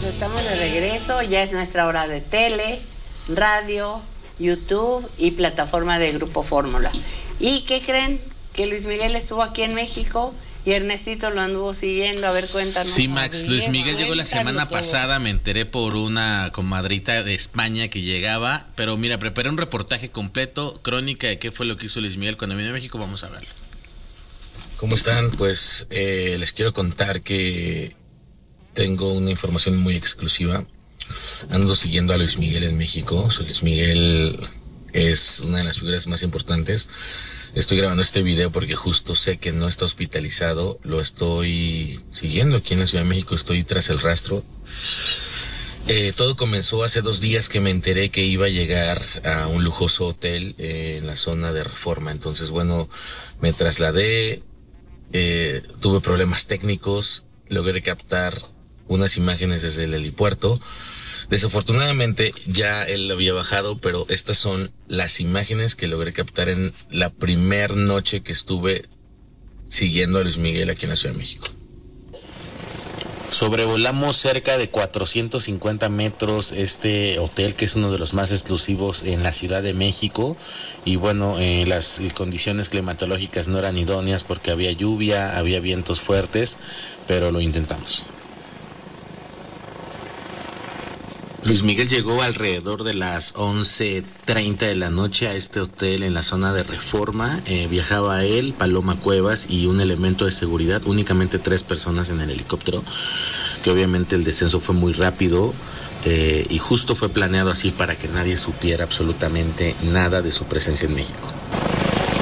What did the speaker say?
estamos de regreso. Ya es nuestra hora de tele, radio, YouTube y plataforma de Grupo Fórmula. ¿Y qué creen? Que Luis Miguel estuvo aquí en México y Ernestito lo anduvo siguiendo. A ver, cuéntanos. Sí, Max, Luis Miguel llegó la semana pasada, me enteré por una comadrita de España que llegaba, pero mira, preparé un reportaje completo, crónica de qué fue lo que hizo Luis Miguel cuando vino a México, vamos a verlo. ¿Cómo están? Pues les quiero contar que tengo una información muy exclusiva. Ando siguiendo a Luis Miguel en México. Luis Miguel es una de las figuras más importantes. Estoy grabando este video porque justo sé que no está hospitalizado. Lo estoy siguiendo aquí en la Ciudad de México. Estoy tras el rastro. Todo comenzó hace 2 días que me enteré que iba a llegar a un lujoso hotel en la zona de Reforma. Entonces, bueno, me trasladé. Tuve problemas técnicos. Logré captar unas imágenes desde el helipuerto. Desafortunadamente ya él había bajado, pero estas son las imágenes que logré captar en la primer noche que estuve siguiendo a Luis Miguel aquí en la Ciudad de México. Sobrevolamos cerca de 450 metros este hotel, que es uno de los más exclusivos en la Ciudad de México. Y bueno, las condiciones climatológicas no eran idóneas porque había lluvia, había vientos fuertes, pero lo intentamos. Luis Miguel llegó alrededor de las 11:30 de la noche a este hotel en la zona de Reforma. Viajaba él, Paloma Cuevas y un elemento de seguridad, únicamente 3 personas en el helicóptero, que obviamente el descenso fue muy rápido y justo fue planeado así para que nadie supiera absolutamente nada de su presencia en México.